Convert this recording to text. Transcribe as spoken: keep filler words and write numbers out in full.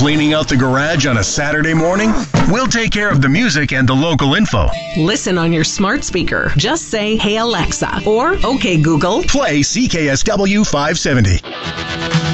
Cleaning out the garage on a Saturday morning? We'll take care of the music and the local info. Listen on your smart speaker. Just say, "Hey Alexa," or "Okay Google, play C K S W five seventy."